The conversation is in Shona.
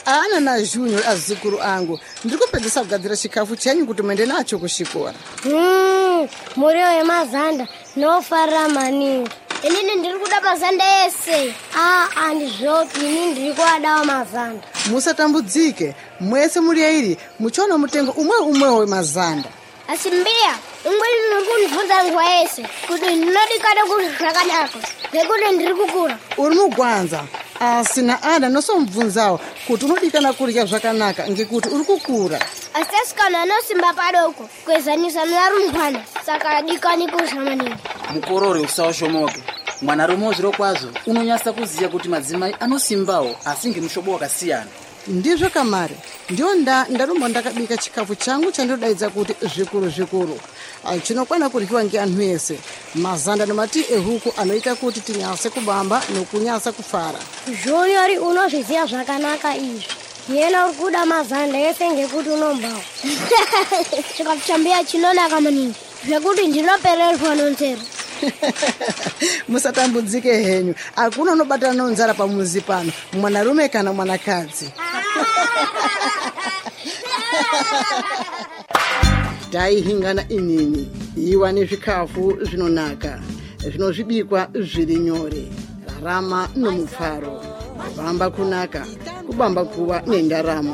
Ana na Junior azikuru angu ndikupedzesa kugadzira chikafu chenyu kuti muende nacho kuchikora. Muriwo yemazanda nofarira maningi. Inini ndiri kuda mazanda ese. Andizvopi, inini ndiri kuadawo mazanda. Musatambudzike, mwese muri yairi muchona mutengo umwe wemazanda. Asi mbiya, ungwini kunibvunza nguva yese kuti ndinodikada kuti zvakanaka ngekuti ndiri kukura. Uri mugwanza, asi na Ana nosomubvunzawo kuti unodikana kurya zvakanaka ngekuti uri kukura. Asi asikana anosimba padoko kwezanisa nearumbwana, saka adikani kurya maningi. Mukorore usawashomoke. Mwanarume zviro kwazvo unonyasa kuziya kuti madzimai anosimbawo asi ngemushobo wakasiyana. Ndizvo Kamari, ndiyo ndarumba ndakabika chikafu changu chandodaidza kuti zvikuru. Chinokwana kuryiwa ngeanhu ese. Mazanda nemati ehuku anoita kuti tinyase kubamba nokunyasa kufara. Junior unozviziya zvakanaka izvi. Yena uri kuda mazanda ese ngekuti unombawo. Chikafu chambiya chinonaka maningi zvekuti ndinopererwa nonzero. Musatambudzike henyu, akuna unobatana nonzara pamuzi pano, mwanarume kana mwanakadzi. Taihingana inini, iwa nezvikafu zvinonaka, zvinozvibikwa zviri nyore, rarama nomupfaro, kubamba kunaka, kubamba kuva nendaramo.